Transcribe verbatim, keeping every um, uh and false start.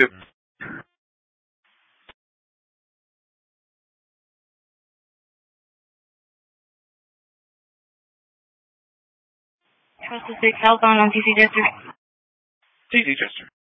too. Trust the six Southbound on T C Jester. T C Jester.